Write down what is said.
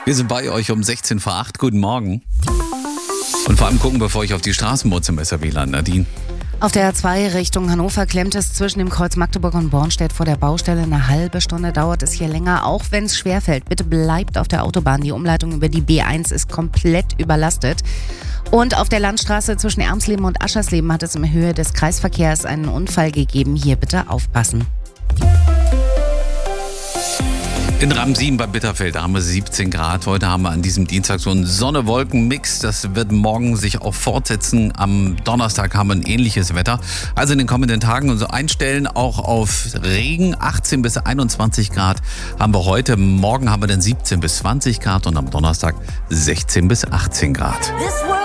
Wir sind bei euch um 16 vor 8. Guten Morgen. Und vor allem gucken, bevor ich auf die Straßenmutzemesser WLAN, Nadine. Auf der A2 Richtung Hannover klemmt es zwischen dem Kreuz Magdeburg und Bornstedt vor der Baustelle. Eine halbe Stunde dauert es hier länger, auch wenn es schwerfällt. Bitte bleibt auf der Autobahn. Die Umleitung über die B1 ist komplett überlastet. Und auf der Landstraße zwischen Ermsleben und Aschersleben hat es in Höhe des Kreisverkehrs einen Unfall gegeben. Hier bitte aufpassen. In Ramsin bei Bitterfeld haben wir 17 Grad. Heute haben wir an diesem Dienstag so einen Sonne-Wolken-Mix. Das wird morgen sich auch fortsetzen. Am Donnerstag haben wir ein ähnliches Wetter. Also in den kommenden Tagen uns einstellen, auch auf Regen. 18 bis 21 Grad haben wir heute. Morgen haben wir dann 17 bis 20 Grad und am Donnerstag 16 bis 18 Grad.